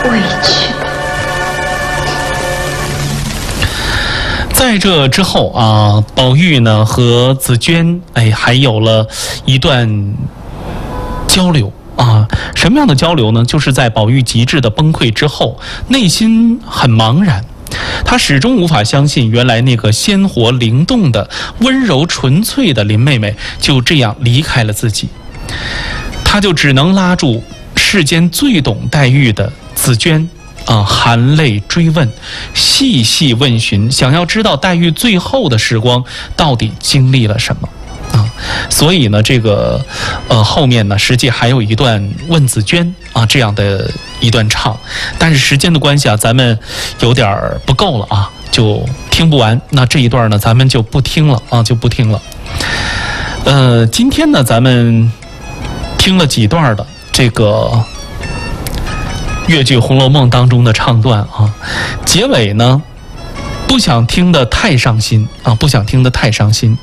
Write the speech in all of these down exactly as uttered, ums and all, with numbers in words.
委屈。 在这之后啊，宝玉呢和紫娟哎还有了一段交流啊。什么样的交流呢？就是在宝玉极致的崩溃之后，内心很茫然，他始终无法相信，原来那个鲜活灵动的、温柔纯粹的林妹妹就这样离开了自己。他就只能拉住世间最懂黛玉的紫娟啊，含泪追问，细细问询，想要知道黛玉最后的时光到底经历了什么啊。所以呢，这个呃后面呢，实际还有一段问紫娟啊这样的一段唱，但是时间的关系啊，咱们有点不够了啊，就听不完。那这一段呢，咱们就不听了啊，就不听了。呃，今天呢，咱们听了几段的这个越剧《红楼梦》当中的唱段啊，结尾呢不想听得太伤心啊，不想听得太伤心。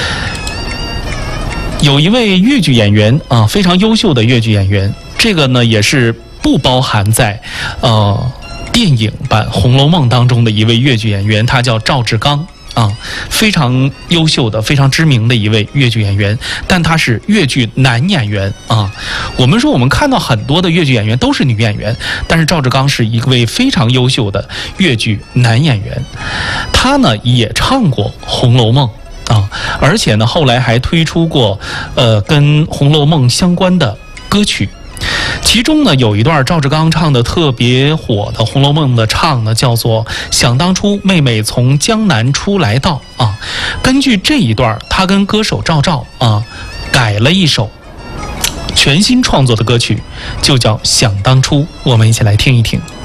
有一位越剧演员啊，非常优秀的越剧演员，这个呢也是不包含在呃电影版《红楼梦》当中的一位越剧演员，他叫赵志刚。啊，非常优秀的、非常知名的一位越剧演员，但他是越剧男演员啊。我们说我们看到很多的越剧演员都是女演员，但是赵志刚是一位非常优秀的越剧男演员。他呢也唱过《红楼梦》啊，而且呢后来还推出过呃跟《红楼梦》相关的歌曲。其中呢有一段赵志刚唱的特别火的《红楼梦》的唱呢，叫做想当初妹妹从江南出来到啊。根据这一段，他跟歌手赵照啊改了一首全新创作的歌曲，就叫想当初。我们一起来听一听。